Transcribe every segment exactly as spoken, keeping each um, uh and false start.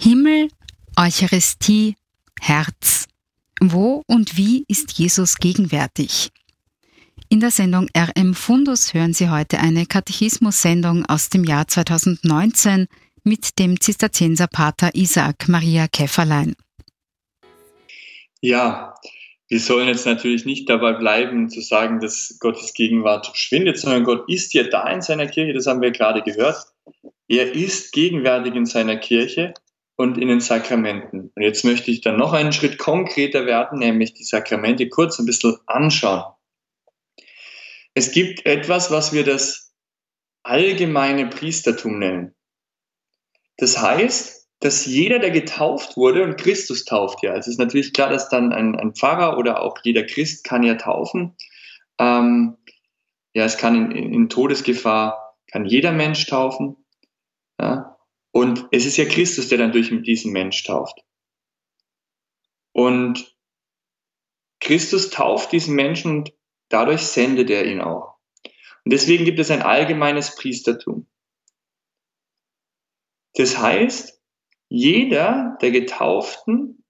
Himmel, Eucharistie, Herz. Wo und wie ist Jesus gegenwärtig? In der Sendung R M Fundus hören Sie heute eine Katechismus-Sendung aus dem Jahr zweitausendneunzehn mit dem Zisterzienserpater Isaac Maria Käfferlein. Ja, wir sollen jetzt natürlich nicht dabei bleiben, zu sagen, dass Gottes Gegenwart verschwindet, sondern Gott ist ja da in seiner Kirche, das haben wir gerade gehört. Er ist gegenwärtig in seiner Kirche und in den Sakramenten. Und jetzt möchte ich dann noch einen Schritt konkreter werden, nämlich die Sakramente kurz ein bisschen anschauen. Es gibt etwas, was wir das allgemeine Priestertum nennen. Das heißt, dass jeder, der getauft wurde, und Christus tauft ja, es ist natürlich klar, dass dann ein, ein Pfarrer oder auch jeder Christ kann ja taufen. Ähm, ja, es kann in, in Todesgefahr, kann jeder Mensch taufen. Ja. Und es ist ja Christus, der dann durch diesen Mensch tauft. Und Christus tauft diesen Menschen und dadurch sendet er ihn auch. Und deswegen gibt es ein allgemeines Priestertum. Das heißt, jeder der Getauften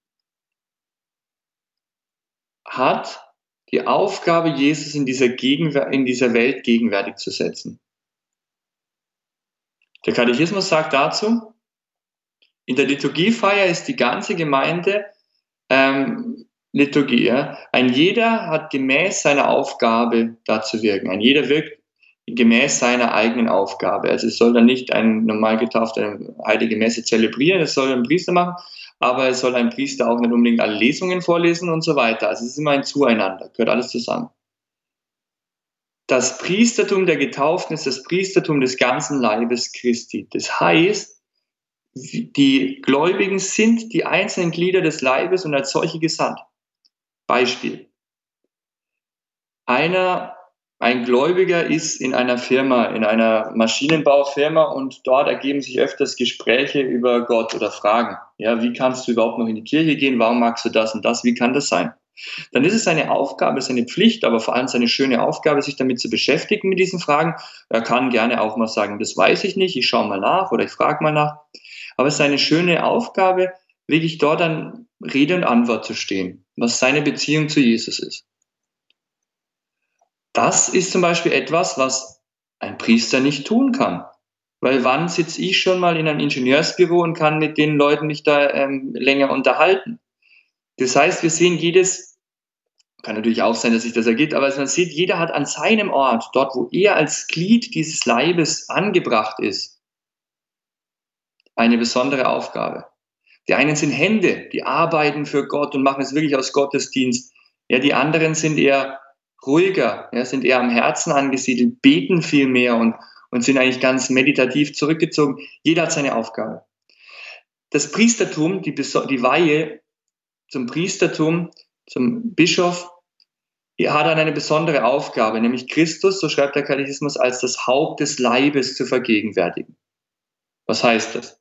hat die Aufgabe, Jesus in dieser, Gegenwär- in dieser Welt gegenwärtig zu setzen. Der Katechismus sagt dazu, in der Liturgiefeier ist die ganze Gemeinde ähm, Liturgie. Ja? Ein jeder hat gemäß seiner Aufgabe da zu wirken. Ein jeder wirkt gemäß seiner eigenen Aufgabe. Also es soll dann nicht ein normal getaufter eine heilige Messe zelebrieren, es soll ein Priester machen, aber es soll ein Priester auch nicht unbedingt alle Lesungen vorlesen und so weiter. Also es ist immer ein Zueinander, gehört alles zusammen. Das Priestertum der Getauften ist das Priestertum des ganzen Leibes Christi. Das heißt, die Gläubigen sind die einzelnen Glieder des Leibes und als solche gesandt. Beispiel. Einer, ein Gläubiger ist in einer Firma, in einer Maschinenbaufirma und dort ergeben sich öfters Gespräche über Gott oder Fragen. Ja, wie kannst du überhaupt noch in die Kirche gehen? Warum magst du das und das? Wie kann das sein? Dann ist es seine Aufgabe, seine Pflicht, aber vor allem seine schöne Aufgabe, sich damit zu beschäftigen mit diesen Fragen. Er kann gerne auch mal sagen, das weiß ich nicht, ich schaue mal nach oder ich frage mal nach. Aber es ist seine schöne Aufgabe, wirklich dort an Rede und Antwort zu stehen, was seine Beziehung zu Jesus ist. Das ist zum Beispiel etwas, was ein Priester nicht tun kann. Weil wann sitze ich schon mal in einem Ingenieursbüro und kann mit den Leuten mich da ähm, länger unterhalten? Das heißt, wir sehen jedes, kann natürlich auch sein, dass sich das ergibt, aber man sieht, jeder hat an seinem Ort, dort wo er als Glied dieses Leibes angebracht ist, eine besondere Aufgabe. Die einen sind Hände, die arbeiten für Gott und machen es wirklich aus Gottesdienst. Ja, die anderen sind eher ruhiger, ja, sind eher am Herzen angesiedelt, beten viel mehr und, und sind eigentlich ganz meditativ zurückgezogen. Jeder hat seine Aufgabe. Das Priestertum, die, die Weihe zum Priestertum, zum Bischof, er hat dann eine besondere Aufgabe, nämlich Christus, so schreibt der Katechismus, als das Haupt des Leibes zu vergegenwärtigen. Was heißt das?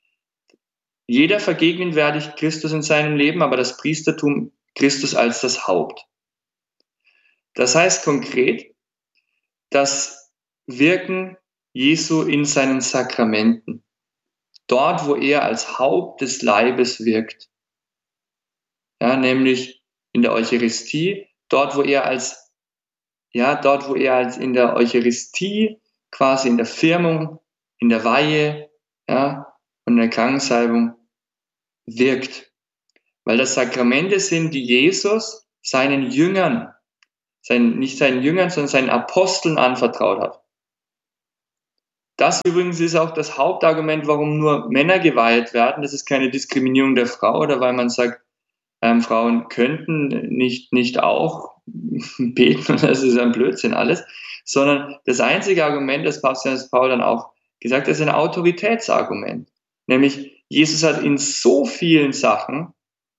Jeder vergegenwärtigt Christus in seinem Leben, aber das Priestertum Christus als das Haupt. Das heißt konkret, das Wirken Jesu in seinen Sakramenten, dort wo er als Haupt des Leibes wirkt. Ja, nämlich in der Eucharistie, dort wo er als, ja, dort wo er als in der Eucharistie, quasi in der Firmung, in der Weihe, ja, und in der Krankensalbung wirkt. Weil das Sakramente sind, die Jesus seinen Jüngern, seinen, nicht seinen Jüngern, sondern seinen Aposteln anvertraut hat. Das übrigens ist auch das Hauptargument, warum nur Männer geweiht werden. Das ist keine Diskriminierung der Frau oder weil man sagt, Ähm, Frauen könnten nicht, nicht auch beten, das ist ein Blödsinn alles, sondern das einzige Argument, das Papst Johannes Paul dann auch gesagt hat, ist ein Autoritätsargument. Nämlich, Jesus hat in so vielen Sachen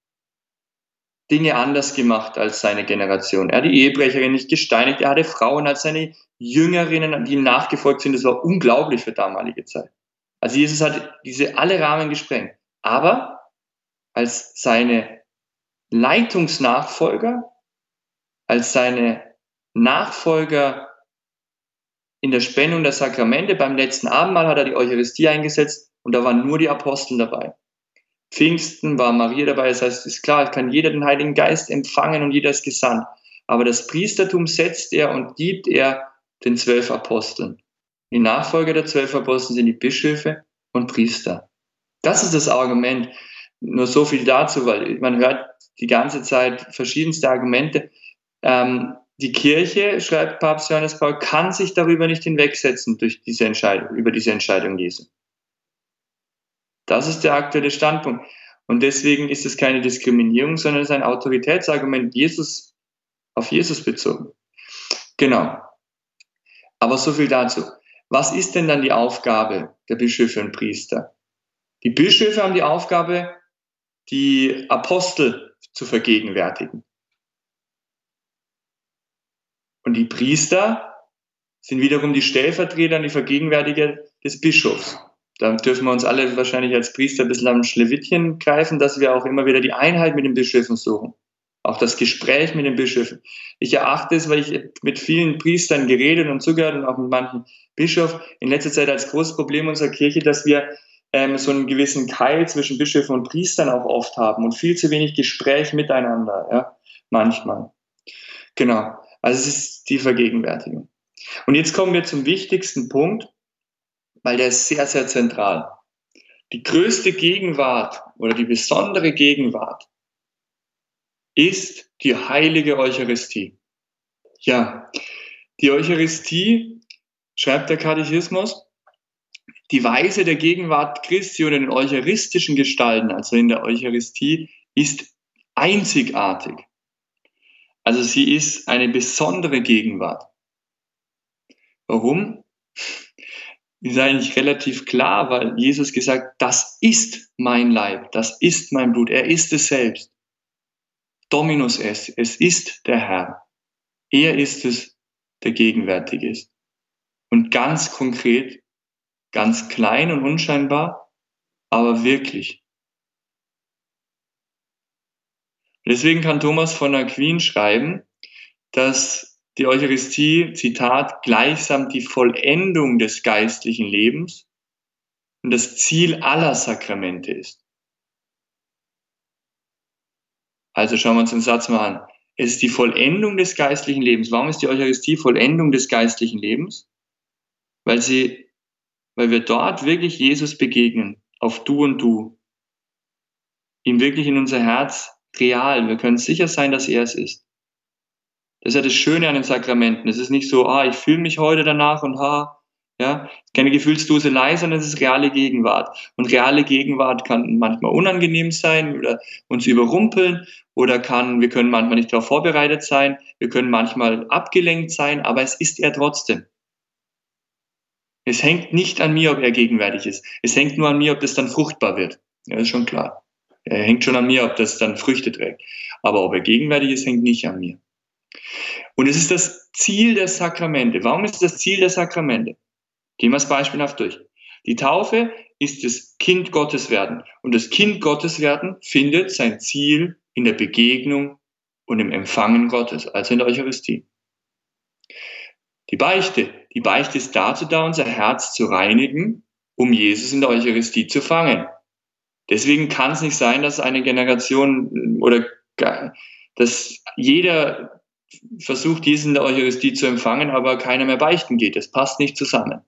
Dinge anders gemacht als seine Generation. Er hat die Ehebrecherin nicht gesteinigt, er hatte Frauen als seine Jüngerinnen, die ihm nachgefolgt sind. Das war unglaublich für damalige Zeit. Also Jesus hat diese alle Rahmen gesprengt. Aber als seine Leitungsnachfolger, als seine Nachfolger in der Spendung der Sakramente, beim letzten Abendmahl hat er die Eucharistie eingesetzt und da waren nur die Apostel dabei. Pfingsten war Maria dabei, das heißt, es ist klar, es kann jeder den Heiligen Geist empfangen und jeder ist gesandt. Aber das Priestertum setzt er und gibt er den zwölf Aposteln. Die Nachfolger der zwölf Apostel sind die Bischöfe und Priester. Das ist das Argument. Nur so viel dazu, weil man hört die ganze Zeit verschiedenste Argumente. Ähm, die Kirche, schreibt Papst Johannes Paul, kann sich darüber nicht hinwegsetzen durch diese Entscheidung, über diese Entscheidung Jesu. Das ist der aktuelle Standpunkt. Und deswegen ist es keine Diskriminierung, sondern es ist ein Autoritätsargument Jesus, auf Jesus bezogen. Genau. Aber so viel dazu. Was ist denn dann die Aufgabe der Bischöfe und Priester? Die Bischöfe haben die Aufgabe, die Apostel zu vergegenwärtigen. Und die Priester sind wiederum die Stellvertreter und die Vergegenwärtiger des Bischofs. Da dürfen wir uns alle wahrscheinlich als Priester ein bisschen am Schlewittchen greifen, dass wir auch immer wieder die Einheit mit den Bischöfen suchen. Auch das Gespräch mit den Bischöfen. Ich erachte es, weil ich mit vielen Priestern geredet und zugehört und auch mit manchen Bischöfen in letzter Zeit als großes Problem unserer Kirche, dass wir ähm, so einen gewissen Keil zwischen Bischöfen und Priestern auch oft haben und viel zu wenig Gespräch miteinander, ja, manchmal. Genau. Also es ist die Vergegenwärtigung. Und jetzt kommen wir zum wichtigsten Punkt, weil der ist sehr, sehr zentral. Die größte Gegenwart oder die besondere Gegenwart ist die heilige Eucharistie. Ja, die Eucharistie, schreibt der Katechismus, die Weise der Gegenwart Christi oder in den eucharistischen Gestalten, also in der Eucharistie, ist einzigartig. Also sie ist eine besondere Gegenwart. Warum? Ist eigentlich relativ klar, weil Jesus gesagt, das ist mein Leib, das ist mein Blut, er ist es selbst. Dominus est, es ist der Herr. Er ist es, der gegenwärtig ist. Und ganz konkret, ganz klein und unscheinbar, aber wirklich. Und deswegen kann Thomas von Aquin schreiben, dass die Eucharistie, Zitat, gleichsam die Vollendung des geistlichen Lebens und das Ziel aller Sakramente ist. Also schauen wir uns den Satz mal an. Es ist die Vollendung des geistlichen Lebens. Warum ist die Eucharistie Vollendung des geistlichen Lebens? Weil sie, weil wir dort wirklich Jesus begegnen, auf Du und Du. Ihm wirklich in unser Herz real. Wir können sicher sein, dass er es ist. Das ist ja das Schöne an den Sakramenten. Es ist nicht so, ah, ich fühle mich heute danach und ha, ja, keine Gefühlsduselei, sondern es ist reale Gegenwart. Und reale Gegenwart kann manchmal unangenehm sein oder uns überrumpeln oder kann, wir können manchmal nicht darauf vorbereitet sein, wir können manchmal abgelenkt sein, aber es ist er trotzdem. Es hängt nicht an mir, ob er gegenwärtig ist. Es hängt nur an mir, ob das dann fruchtbar wird. Ja, ist schon klar. Er hängt schon an mir, ob das dann Früchte trägt. Aber ob er gegenwärtig ist, hängt nicht an mir. Und es ist das Ziel der Sakramente. Warum ist es das Ziel der Sakramente? Gehen wir es beispielhaft durch. Die Taufe ist das Kind Gottes werden. Und das Kind Gottes werden findet sein Ziel in der Begegnung und im Empfangen Gottes, also in der Eucharistie. Die Beichte. Die Beichte ist dazu da, unser Herz zu reinigen, um Jesus in der Eucharistie zu fangen. Deswegen kann es nicht sein, dass eine Generation oder dass jeder versucht, Jesus in der Eucharistie zu empfangen, aber keiner mehr beichten geht. Das passt nicht zusammen.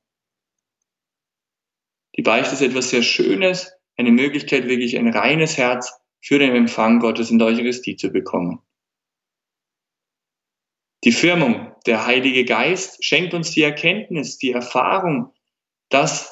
Die Beichte ist etwas sehr Schönes, eine Möglichkeit, wirklich ein reines Herz für den Empfang Gottes in der Eucharistie zu bekommen. Die Firmung, der Heilige Geist, schenkt uns die Erkenntnis, die Erfahrung, dass